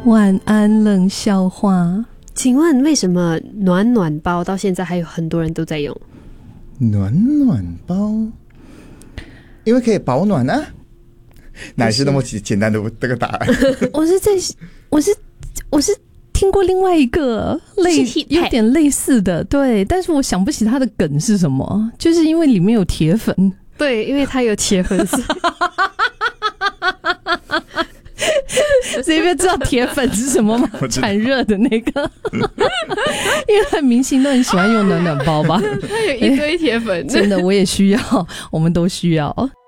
晚安冷笑话。 请问为什么暖暖包到现在还有很多人都在用？ 暖暖包，因为可以保暖啊。哪是那么简单的这个答案？ 我是听过另外一个有点类似的，对，但是我想不起它的梗是什么，就是因为里面有铁粉。 对，因为它有铁粉丝。 这边知道铁粉是什么吗？产热的那个，因为明星都很喜欢用暖暖包吧？ 他有一堆铁粉， 真的我也需要，我们都需要。